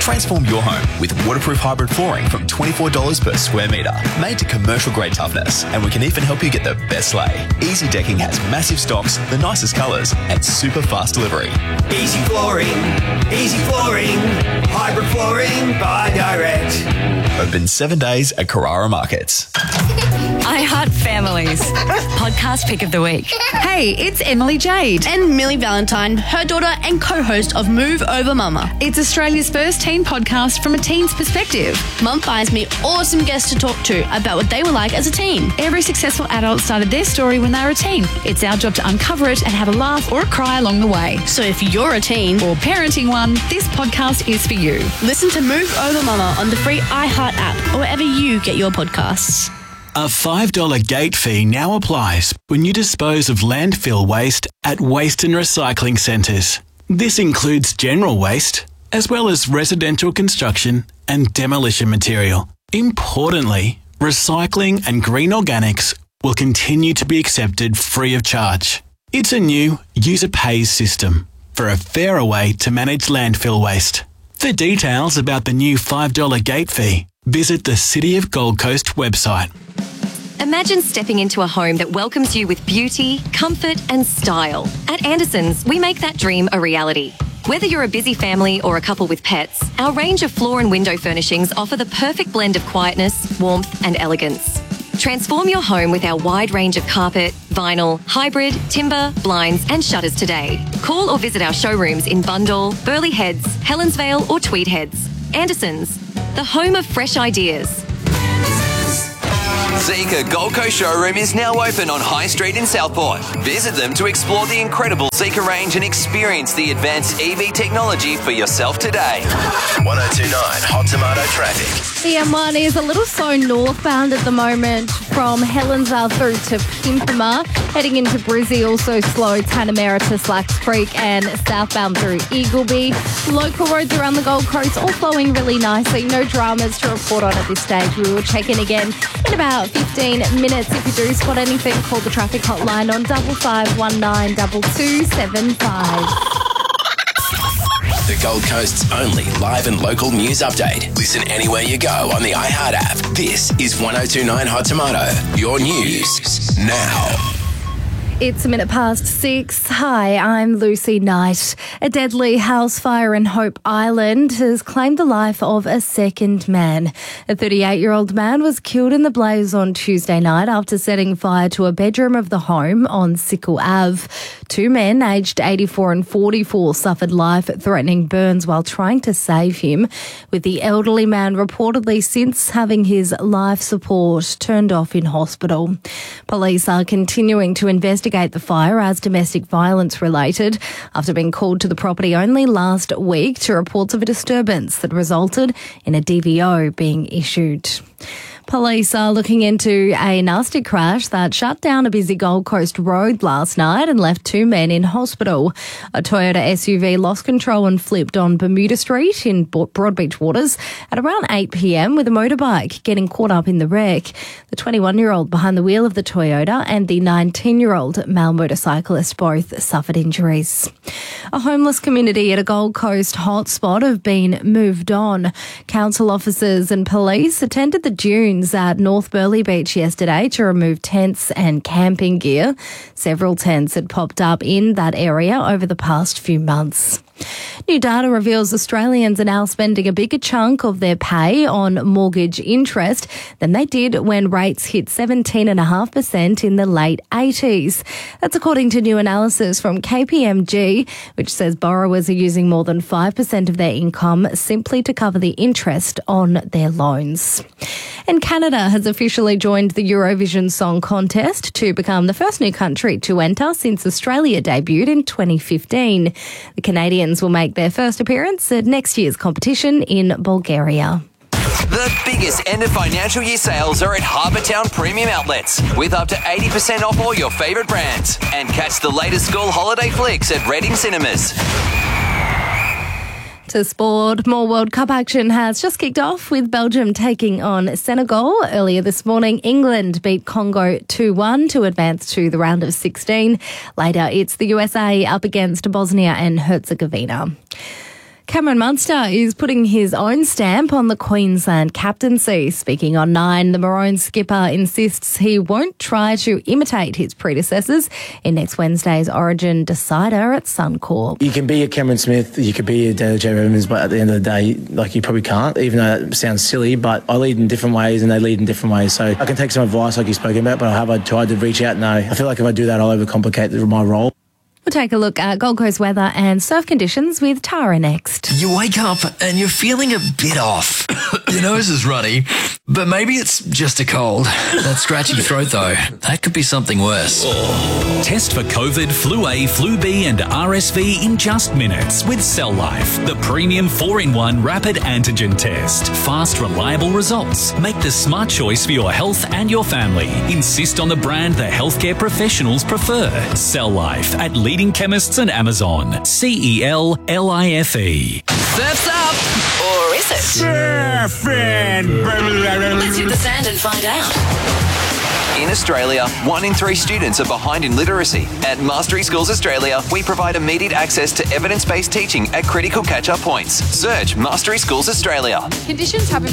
Transform your home with waterproof hybrid flooring from $24 per square metre. Made to commercial grade toughness, and we can even help you get the best lay. Easy Decking has massive stocks, the nicest colours, and super fast delivery. Easy Flooring, hybrid flooring by Direct. Open 7 days at Carrara Markets. I Heart Families. Podcast pick of the week. Hey, it's Emily Jade. And Millie Valentine, her daughter and co-host of Move Over Mama. It's Australia's first teen podcast from a teen's perspective. Mum finds me awesome guests to talk to about what they were like as a teen. Every successful adult started their story when they were a teen. It's our job to uncover it and have a laugh or a cry along the way. So if you're a teen or parenting one, this podcast is for you. Listen to Move Over Mama on the free iHeart app or wherever you get your podcasts. A $5 gate fee now applies when you dispose of landfill waste at waste and recycling centres. This includes general waste, as well as residential construction and demolition material. Importantly, recycling and green organics will continue to be accepted free of charge. It's a new user pays system for a fairer way to manage landfill waste. For details about the new $5 gate fee, visit the City of Gold Coast website. Imagine stepping into a home that welcomes you with beauty, comfort and style. At Anderson's, we make that dream a reality. Whether you're a busy family or a couple with pets, our range of floor and window furnishings offer the perfect blend of quietness, warmth and elegance. Transform your home with our wide range of carpet, vinyl, hybrid, timber, blinds and shutters today. Call or visit our showrooms in Bundall, Burleigh Heads, Helensvale or Tweed Heads. Anderson's, the home of fresh ideas. Zeekr Gold Coast showroom is now open on High Street in Southport. Visit them to explore the incredible Zeekr range and experience the advanced EV technology for yourself today. 1029 Hot Tomato traffic. The M1 is a little slow northbound at the moment from Helensvale through to Pimpama. Heading into Brizzy, also slow Tanamera to Slacks Creek and southbound through Eagleby. Local roads around the Gold Coast all flowing really nicely. No dramas to report on at this stage. We will check in again in about 15 minutes. If you do spot anything, call the traffic hotline on 5519 2275. The Gold Coast's only live and local news update. Listen anywhere you go on the iHeart app. This is 1029 Hot Tomato. Your news now. It's 6:01. Hi, I'm Lucy Knight. A deadly house fire in Hope Island has claimed the life of a second man. A 38-year-old man was killed in the blaze on Tuesday night after setting fire to a bedroom of the home on Sickle Ave. Two men, aged 84 and 44, suffered life-threatening burns while trying to save him, with the elderly man reportedly since having his life support turned off in hospital. Police are continuing to investigate the fire as domestic violence related after being called to the property only last week to reports of a disturbance that resulted in a DVO being issued. Police are looking into a nasty crash that shut down a busy Gold Coast road last night and left two men in hospital. A Toyota SUV lost control and flipped on Bermuda Street in Broadbeach Waters at around 8 p.m, with a motorbike getting caught up in the wreck. The 21-year-old behind the wheel of the Toyota and the 19-year-old male motorcyclist both suffered injuries. A homeless community at a Gold Coast hotspot have been moved on. Council officers and police attended the dunes at North Burleigh Beach yesterday to remove tents and camping gear. Several tents had popped up in that area over the past few months. New data reveals Australians are now spending a bigger chunk of their pay on mortgage interest than they did when rates hit 17.5% in the late 80s. That's according to new analysis from KPMG, which says borrowers are using more than 5% of their income simply to cover the interest on their loans. And Canada has officially joined the Eurovision Song Contest to become the first new country to enter since Australia debuted in 2015. The Canadians will make their first appearance at next year's competition in Bulgaria. The biggest end of financial year sales are at Harbour Town Premium Outlets, with up to 80% off all your favourite brands. And catch the latest school holiday flicks at Reading Cinemas. To sport, more World Cup action has just kicked off with Belgium taking on Senegal. Earlier this morning, England beat Congo 2-1 to advance to the round of 16. Later, it's the USA up against Bosnia and Herzegovina. Cameron Munster is putting his own stamp on the Queensland captaincy. Speaking on 9, the Maroons skipper insists he won't try to imitate his predecessors in next Wednesday's Origin decider at Suncorp. You can be a Cameron Smith, you could be a Daniel J. Evans, but at the end of the day, you probably can't, even though that sounds silly, but I lead in different ways and they lead in different ways. So I can take some advice like you've spoken about, but have I tried to reach out? No. I feel like if I do that, I'll overcomplicate my role. We'll take a look at Gold Coast weather and surf conditions with Tara next. You wake up and you're feeling a bit off. Your nose is runny, but maybe it's just a cold. That scratchy throat, though, that could be something worse. Test for COVID, Flu A, Flu B and RSV in just minutes with Cell Life, the premium 4-in-1 rapid antigen test. Fast, reliable results. Make the smart choice for your health and your family. Insist on the brand the healthcare professionals prefer. Cell Life at leading chemists and Amazon. CELLIFE. Surf's up! Or is it? Surfing! Let's hit the sand and find out. In Australia, 1 in 3 students are behind in literacy. At Mastery Schools Australia, we provide immediate access to evidence-based teaching at critical catch-up points. Search Mastery Schools Australia. Conditions have